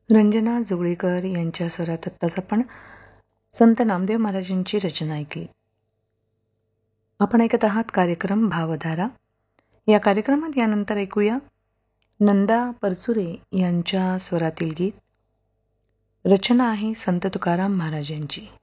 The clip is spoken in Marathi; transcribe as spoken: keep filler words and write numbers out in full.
रंजना जुगळीकर यांच्या स्वरात आत्ताच आपण संत नामदेव महाराजांची रचना ऐकली. आपण ऐकत आहात कार्यक्रम भावधारा. या कार्यक्रमात यानंतर ऐकूया नंदा परचुरे यांच्या स्वरातील गीत. रचना आहे संत तुकाराम महाराजांची.